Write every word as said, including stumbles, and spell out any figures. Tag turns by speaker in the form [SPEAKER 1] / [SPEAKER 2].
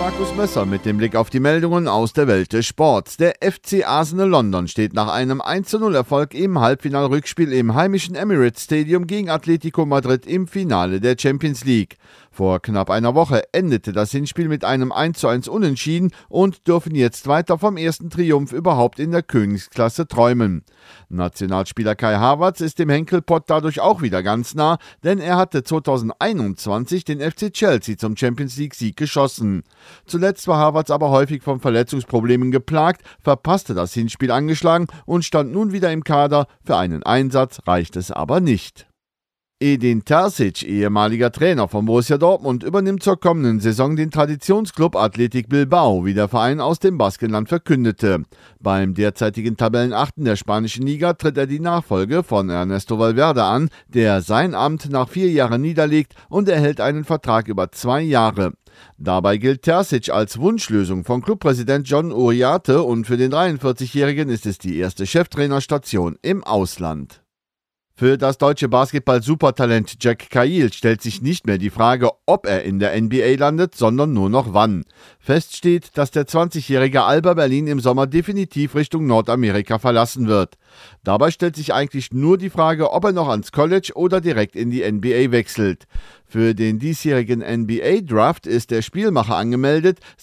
[SPEAKER 1] Markus Messer mit dem Blick auf die Meldungen aus der Welt des Sports. Der F C Arsenal London steht nach einem eins zu null Erfolg im Halbfinalrückspiel im heimischen Emirates Stadium gegen Atletico Madrid im Finale der Champions League. Vor knapp einer Woche endete das Hinspiel mit einem eins zu eins Unentschieden und dürfen jetzt weiter vom ersten Triumph überhaupt in der Königsklasse träumen. Nationalspieler Kai Havertz ist dem Henkelpott dadurch auch wieder ganz nah, denn er hatte zweitausendeinundzwanzig den F C Chelsea zum Champions League-Sieg geschossen. Zuletzt war Havertz aber häufig von Verletzungsproblemen geplagt, verpasste das Hinspiel angeschlagen und stand nun wieder im Kader. Für einen Einsatz reicht es aber nicht. Edin Terzic, ehemaliger Trainer von Borussia Dortmund, übernimmt zur kommenden Saison den Traditionsclub Athletic Bilbao, wie der Verein aus dem Baskenland verkündete. Beim derzeitigen Tabellenachten der spanischen Liga tritt er die Nachfolge von Ernesto Valverde an, der sein Amt nach vier Jahren niederlegt und erhält einen Vertrag über zwei Jahre. Dabei gilt Terzic als Wunschlösung von Clubpräsident John Uriarte und für den dreiundvierzigjährigen ist es die erste Cheftrainerstation im Ausland. Für das deutsche Basketball-Supertalent Jack Cahill stellt sich nicht mehr die Frage, ob er in der N B A landet, sondern nur noch wann. Fest steht, dass der zwanzigjährige Alba Berlin im Sommer definitiv Richtung Nordamerika verlassen wird. Dabei stellt sich eigentlich nur die Frage, ob er noch ans College oder direkt in die N B A wechselt. Für den diesjährigen N B A-Draft ist der Spielmacher angemeldet.